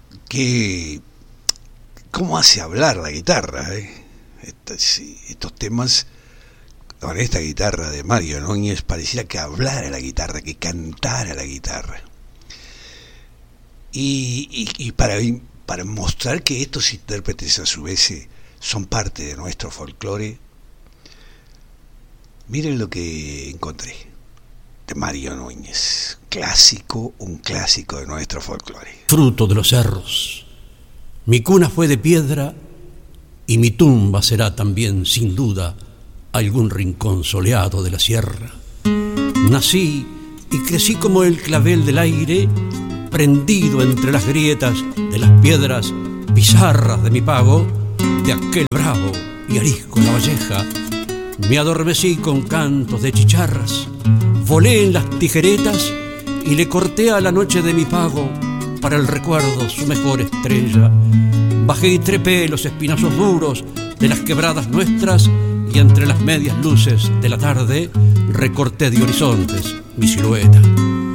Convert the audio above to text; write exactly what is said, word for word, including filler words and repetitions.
que cómo hace hablar la guitarra, ¿eh? Estos, estos temas con esta guitarra de Mario Núñez pareciera que hablara la guitarra, que cantara la guitarra. Y, y, y para, para mostrar que estos intérpretes a su vez son parte de nuestro folclore, miren lo que encontré de Mario Núñez, clásico, un clásico de nuestro folclore. Fruto de los cerros, mi cuna fue de piedra y mi tumba será también, sin duda, algún rincón soleado de la sierra. Nací y crecí como el clavel del aire, prendido entre las grietas de las piedras pizarras de mi pago, de aquel bravo y arisco la valleja. Me adormecí con cantos de chicharras, volé en las tijeretas y le corté a la noche de mi pago para el recuerdo su mejor estrella. Bajé y trepé los espinazos duros de las quebradas nuestras y entre las medias luces de la tarde recorté de horizontes mi silueta.